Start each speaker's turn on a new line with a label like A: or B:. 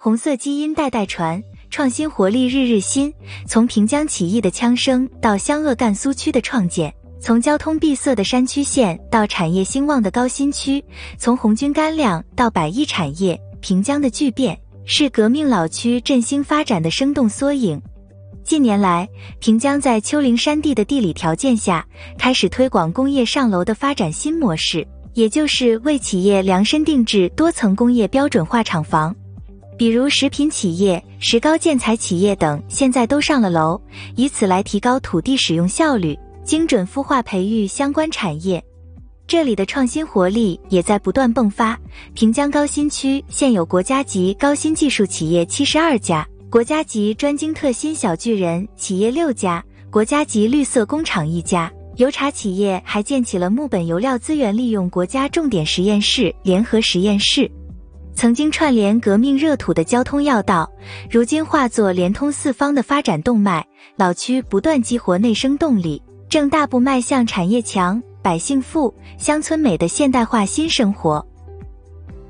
A: 红色基因代代传，创新活力日日新。从平江起义的枪声到湘鄂赣苏区的创建，从交通闭塞的山区县到产业兴旺的高新区，从红军干粮到百亿产业，平江的巨变是革命老区振兴发展的生动缩影。近年来，平江在丘陵山地的地理条件下，开始推广工业上楼的发展新模式，也就是为企业量身定制多层工业标准化厂房。比如食品企业、石膏建材企业等现在都上了楼，以此来提高土地使用效率，精准孵化培育相关产业。这里的创新活力也在不断迸发。平江高新区现有国家级高新技术企业72家，国家级专精特新小巨人企业6家，国家级绿色工厂1家。油茶企业还建起了木本油料资源利用国家重点实验室、联合实验室。曾经串联革命热土的交通要道，如今化作连通四方的发展动脉。老区不断激活内生动力，正大步迈向产业强、百姓富、乡村美的现代化新生活。